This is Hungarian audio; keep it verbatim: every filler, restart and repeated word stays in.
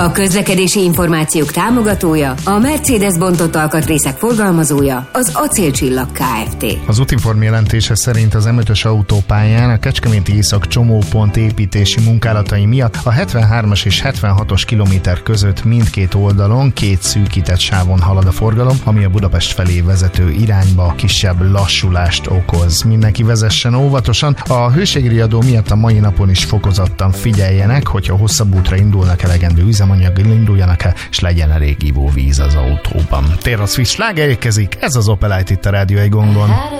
A közlekedési információk támogatója, a Mercedes bontott alkatrészek forgalmazója, az Acélcsillag Kft. Az Útinform jelentése szerint az em ötös autópályán a Kecskeméti Észak csomópont építési munkálatai miatt a hetvenhármas és hetvenhatos kilométer között mindkét oldalon két szűkített sávon halad a forgalom, ami a Budapest felé vezető irányba kisebb lassulást okoz. Mindenki vezessen óvatosan. A hőségriadó miatt a mai napon is fokozottan figyeljenek, hogyha hosszabb útra indulnak, elegendő üzemanyaggal induljanak el, és legyen elég ivóvíz az autóban. Taylor Swift sláger érkezik, ez az Opelite itt a Rádió Egy Gongon.